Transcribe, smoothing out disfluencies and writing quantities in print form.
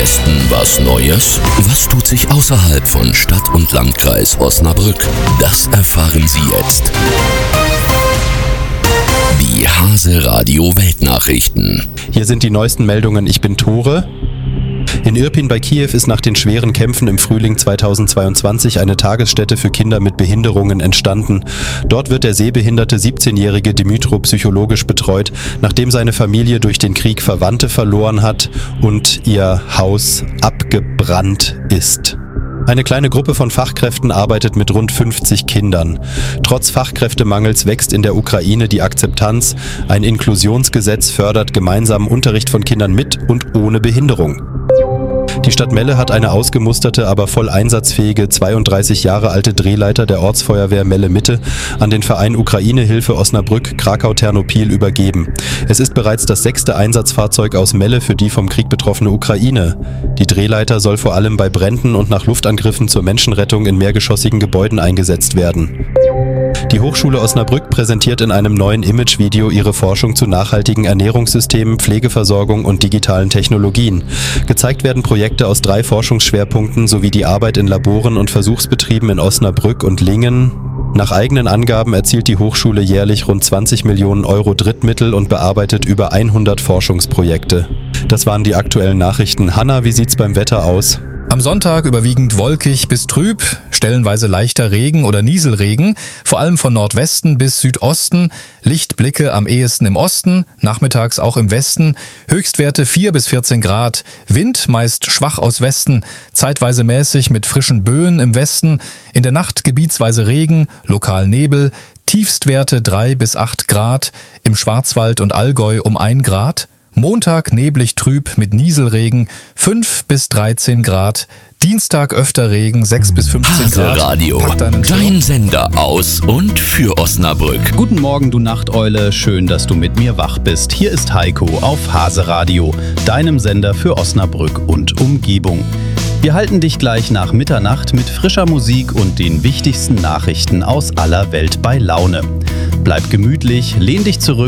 Westen was Neues? Was tut sich außerhalb von Stadt und Landkreis Osnabrück? Das erfahren Sie jetzt. Die Hase Radio Weltnachrichten. Hier sind die neuesten Meldungen. Ich bin Tore. In Irpin bei Kiew ist nach den schweren Kämpfen im Frühling 2022 eine Tagesstätte für Kinder mit Behinderungen entstanden. Dort wird der sehbehinderte 17-jährige Dimitro psychologisch betreut, nachdem seine Familie durch den Krieg Verwandte verloren hat und ihr Haus abgebrannt ist. Eine kleine Gruppe von Fachkräften arbeitet mit rund 50 Kindern. Trotz Fachkräftemangels wächst in der Ukraine die Akzeptanz. Ein Inklusionsgesetz fördert gemeinsamen Unterricht von Kindern mit und ohne Behinderung. Die Stadt Melle hat eine ausgemusterte, aber voll einsatzfähige 32 Jahre alte Drehleiter der Ortsfeuerwehr Melle Mitte an den Verein Ukraine-Hilfe Osnabrück Krakau-Ternopil übergeben. Es ist bereits das 6. Einsatzfahrzeug aus Melle für die vom Krieg betroffene Ukraine. Die Drehleiter soll vor allem bei Bränden und nach Luftangriffen zur Menschenrettung in mehrgeschossigen Gebäuden eingesetzt werden. Die Hochschule Osnabrück präsentiert in einem neuen Imagevideo ihre Forschung zu nachhaltigen Ernährungssystemen, Pflegeversorgung und digitalen Technologien. Gezeigt werden Projekte aus 3 Forschungsschwerpunkten sowie die Arbeit in Laboren und Versuchsbetrieben in Osnabrück und Lingen. Nach eigenen Angaben erzielt die Hochschule jährlich rund 20 Millionen Euro Drittmittel und bearbeitet über 100 Forschungsprojekte. Das waren die aktuellen Nachrichten. Hanna, wie sieht's beim Wetter aus? Am Sonntag überwiegend wolkig bis trüb, stellenweise leichter Regen oder Nieselregen, vor allem von Nordwesten bis Südosten, Lichtblicke am ehesten im Osten, nachmittags auch im Westen, Höchstwerte 4 bis 14 Grad, Wind meist schwach aus Westen, zeitweise mäßig mit frischen Böen im Westen, in der Nacht gebietsweise Regen, lokal Nebel, Tiefstwerte 3 bis 8 Grad, im Schwarzwald und Allgäu um 1 Grad, Montag neblig trüb mit Nieselregen 5 bis 13 Grad. Dienstag öfter Regen 6 bis 15 Grad. Hase Radio, dein Sender aus und für Osnabrück. Guten Morgen, du Nachteule. Schön, dass du mit mir wach bist. Hier ist Heiko auf Hase Radio, deinem Sender für Osnabrück und Umgebung. Wir halten dich gleich nach Mitternacht mit frischer Musik und den wichtigsten Nachrichten aus aller Welt bei Laune. Bleib gemütlich, lehn dich zurück